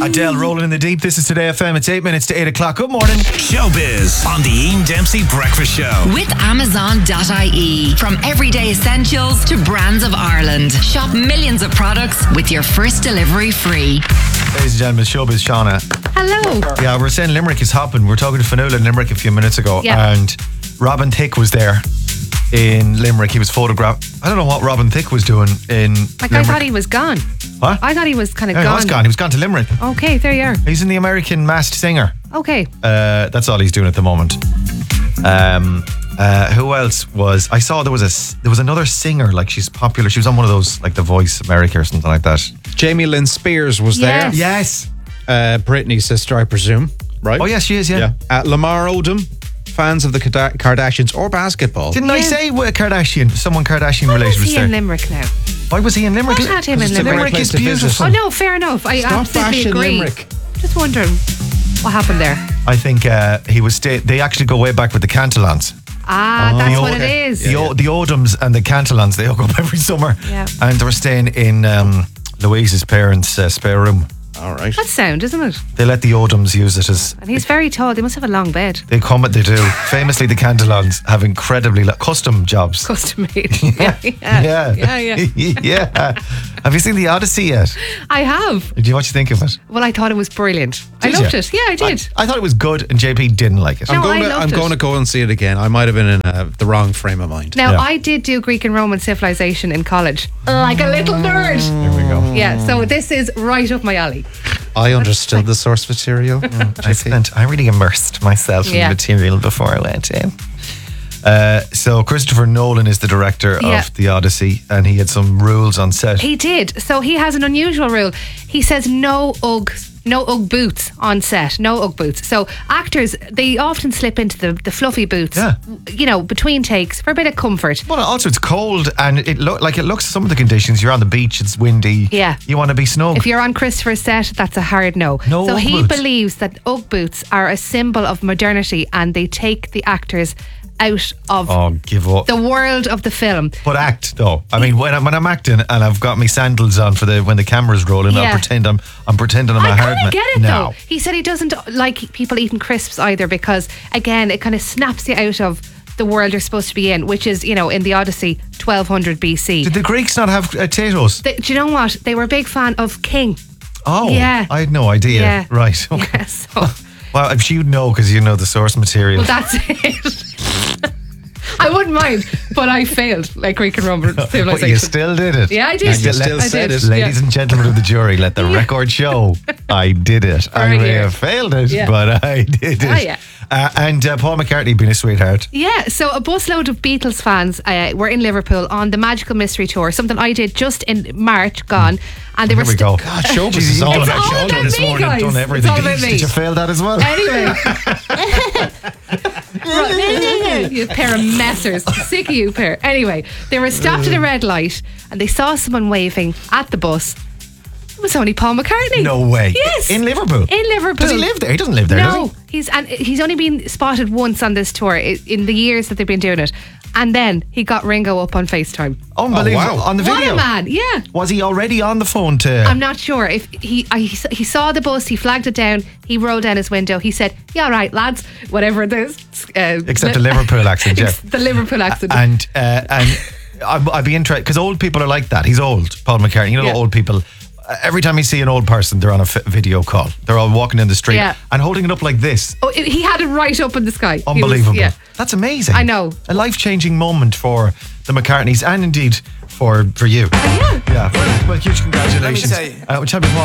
Adele rolling in the deep. This is Today FM. It's 8 minutes to 8 o'clock. Good morning. Showbiz on the Ian Dempsey Breakfast Show. With Amazon.ie. From everyday essentials to brands of Ireland. Shop millions of products with your first delivery free. Ladies and gentlemen, Showbiz Shauna. Hello. Yeah, we're saying Limerick is hopping. We were talking to Fionnuala in Limerick a few minutes ago, and Robin Thicke was there in Limerick. He was photographed. I don't know what Robin Thicke was doing in Limerick. I thought he was gone. What? I thought he was kind of Yeah, gone. he was gone. He was gone to Limerick. Okay, there you are. He's in the American Masked Singer. Okay. That's all he's doing at the moment. Who else was? I saw there was another singer. Like, she's popular. She was on one of those, like The Voice America or something like that. Jamie Lynn Spears was there. Yes. Britney's sister, I presume. Right? Oh yes, she is. Yeah. Lamar Odom, fans of the Kardashians or basketball. Didn't I say someone Kardashian Why related was was he there? in Limerick now? Why was he in Limerick? What had him in It's a great Limerick? Limerick place is to visit. beautiful. Oh no, fair enough. I Stop absolutely bashing agree. Limerick. Just wondering what happened there. I think he was. They actually go way back with the Cantillons. That's what it is. The Odoms and the Cantillons, they hook up every summer. Yeah. And they were staying in Louise's parents' spare room. All right. That's sound, isn't it? They let the Odoms use it as. And he's very tall. They must have a long bed. They do. Famously, the Cantillons have incredibly custom jobs. Custom made. Yeah. Yeah. Have you seen The Odyssey yet? I have. What do you think of it? Well, I thought it was brilliant. I Did loved you? it. Yeah, I did. I thought it was good, and JP didn't like it. No, I loved I'm it. going to go and see it again. I might have been in the wrong frame of mind. Now, Yeah. I did do Greek and Roman civilization in college. Like a little nerd. Here we go. Yeah, so this is right up my alley. I understood the source material. I really immersed myself in the Yeah. material before I went in. So Christopher Nolan is the director Yeah. of The Odyssey, and he had some rules on set. He did. So he has an unusual rule. He says no Ugg boots on set. No Ugg boots. So actors, they often slip into the fluffy boots, Yeah. between takes for a bit of comfort. Well, also it's cold, and it looks some of the conditions. You're on the beach, it's windy. Yeah. You want to be snug. If you're on Christopher's set, that's a hard no. No so Ugg he boots. believes that Ugg boots are a symbol of modernity, and they take the actors out of give up. the world of the film. But act though. I mean, when I'm acting and I've got my sandals on for when the camera's rolling, Yeah. I'm pretending I'm a I hard kind man. of get it No. though. He said he doesn't like people eating crisps either because, again, it kind of snaps you out of the world you're supposed to be in, which is, in the Odyssey, 1200 BC. Did the Greeks not have potatoes? Do you know what? They were a big fan of King. Oh, Yeah. I had no idea. Yeah. Right. Okay. Yeah, so, Well, if you'd know because you know the source material. well, that's it. I wouldn't mind, but I failed like Greek and Roman But civilization. you still did it. Yeah, I did. And you still I said did. it. Ladies and gentlemen of the jury, let the record show. I did it. I Right may here. have failed it, Yeah. but I did it. Oh, yeah. And Paul McCartney being a sweetheart. Yeah, so a busload of Beatles fans were in Liverpool on the Magical Mystery Tour, something I did just in March gone. And they Here were we go. God, showbiz Jeez, is all you've It's done all that about this me, morning, guys. done everything. It's all about me. Did you fail that as well? Anyway. You pair of messers. Sick of you pair. Anyway, they were stopped at a red light and they saw someone waving at the bus. It was only Paul McCartney. No way. Yes. In Liverpool? In Liverpool. Does he live there? He doesn't live there, No, does he? he's only been spotted once on this tour in the years that they've been doing it. And then he got Ringo up on FaceTime. Unbelievable. Oh, wow. On the video. What a man, yeah. Was he already on the phone to... I'm not sure if he saw the bus, he flagged it down, he rolled down his window, he said, "Yeah, all right, lads," whatever it is. Except the Liverpool accent, yeah. The Liverpool accent. And I'd be interested, because old people are like that. He's old, Paul McCartney. You know, Yeah. old people... Every time you see an old person, they're on a video call. They're all walking in the street Yeah. and holding it up like this. He had it right up in the sky. He was- Unbelievable. yeah. That's amazing. I know. A life-changing moment for the McCartneys and indeed for you. Yeah. Yeah. Well, huge congratulations. Let me tell you. Champion Paul